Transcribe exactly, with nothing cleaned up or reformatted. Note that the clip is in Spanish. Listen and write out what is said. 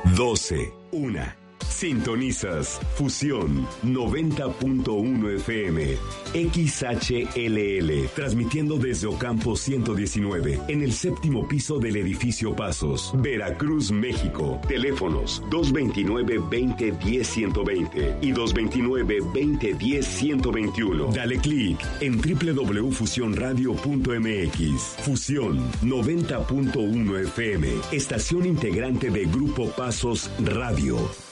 doce, una. Sintonizas Fusión noventa punto uno F M, X H L L, transmitiendo desde Ocampo ciento diecinueve, en el séptimo piso del edificio Pasos, Veracruz, México. Teléfonos dos veintinueve, veinte, diez, ciento veinte y dos veintinueve, veinte, diez, ciento veintiuno. Dale clic en doble u doble u doble u punto fusión radio punto m x. Fusión noventa punto uno F M, estación integrante de Grupo Pasos Radio.